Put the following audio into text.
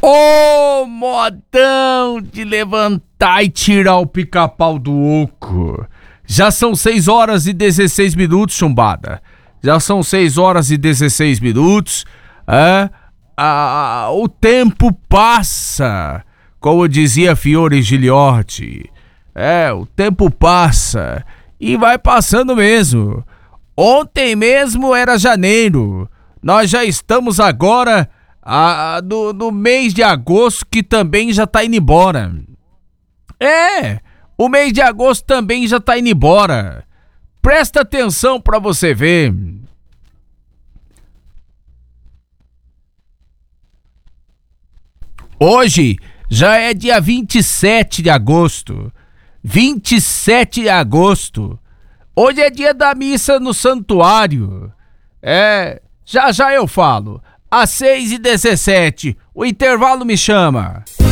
Ô, modão de levantar e tirar o pica-pau do oco. Já são 6 horas e 16 minutos, chumbada. Já são 6 horas e 16 minutos. O tempo passa, como dizia Fiore Giliotti. O tempo passa e vai passando mesmo. Ontem mesmo era janeiro. Nós já estamos agora no mês de agosto, que também já tá indo embora. O mês de agosto também já tá indo embora. Presta atenção pra você ver. Hoje já é dia 27 de agosto. 27 de agosto. Hoje é dia da missa no santuário. Já eu falo. Às 6h17, o intervalo me chama.